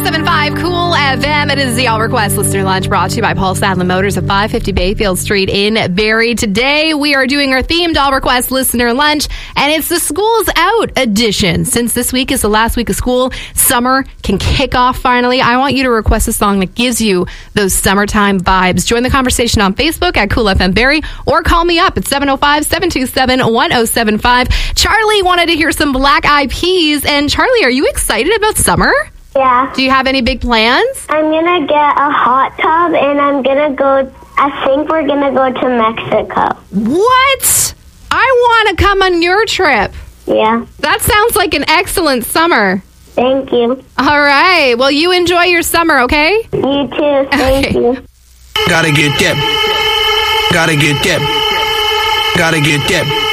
107.5 Cool FM. It is the All Request Listener Lunch brought to you by Paul Sadler Motors at 550 Bayfield Street in Barrie. Today, we are doing our themed All Request Listener Lunch, and it's the School's Out edition. Since this week is the last week of school, summer can kick off finally. I want you to request a song that gives you those summertime vibes. Join the conversation on Facebook at Cool FM Barrie or call me up at 705-727-1075. Charlie wanted to hear some Black Eyed Peas. And Charlie, are you excited about summer? Yeah. Do you have any big plans? I'm going to get a hot tub and I'm going to go, I think we're going to go to Mexico. What? I want to come on your trip. Yeah. That sounds like an excellent summer. Thank you. All right. Well, you enjoy your summer, okay? You too. Thank you. Gotta get that. Gotta get that. Gotta get that.